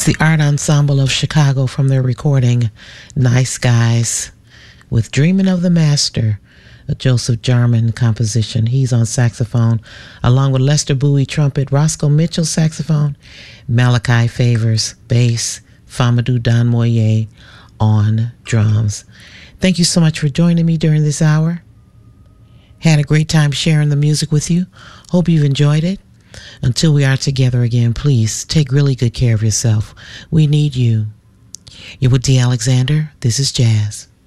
the Art Ensemble of Chicago from their recording Nice Guys with Dreaming of the Master, a Joseph Jarman composition. He's on saxophone, along with Lester Bowie trumpet, Roscoe Mitchell saxophone, Malachi Favors bass, Famadou Don Moyer on drums. Thank you so much for joining me during this hour. Had a great time sharing the music with you. Hope you've enjoyed it. Until we are together again, please take really good care of yourself. We need you. You're with D. Alexander. This is Jazz.